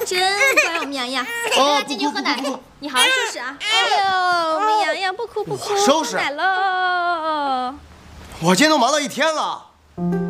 真乖，我们洋洋。 哦， 进去喝奶，你好好收拾啊。哎呦，我们洋洋不哭不哭， 收拾喝奶喽。 我今天都忙到1天了。